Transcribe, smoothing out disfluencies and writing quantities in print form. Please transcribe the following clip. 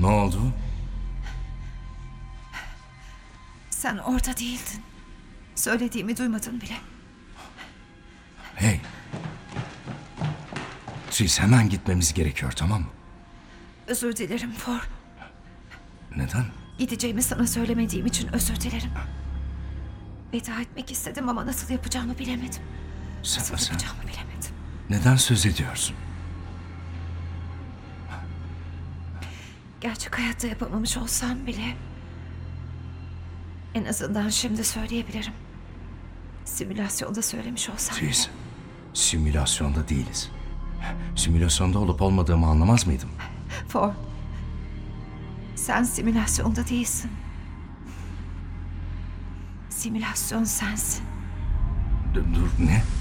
Ne oldu? Sen orada değildin. Söylediğimi duymadın bile. Hey. Siz hemen gitmemiz gerekiyor, tamam mı? Özür dilerim For. Neden? Gideceğimi sana söylemediğim için özür dilerim. Veda etmek istedim ama nasıl yapacağımı bilemedim. Nasıl Sen yapacağımı bilemedim. neden söz ediyorsun? Gerçek hayatta yapamamış olsam bile en azından şimdi söyleyebilirim. Simülasyonda söylemiş olsam bile. Siz simülasyonda değiliz. Simülasyonda olup olmadığımı anlamaz mıydım? For, sen simülasyonda değilsin. Simülasyon sensin. Dur, ne?